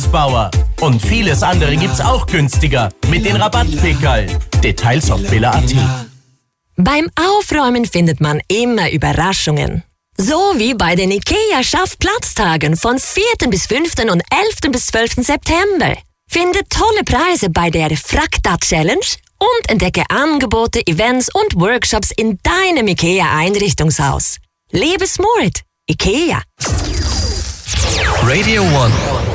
Gerüstbauer. Und vieles andere gibt's auch günstiger mit den Rabattpickerl. Details auf billa.at. Beim Aufräumen findet man immer Überraschungen. So wie bei den IKEA-Schaff-Platztagen von 4. bis 5. und 11. bis 12. September. Finde tolle Preise bei der Frakta-Challenge und entdecke Angebote, Events und Workshops in deinem IKEA-Einrichtungshaus. Lebe smart. IKEA. Radio 1.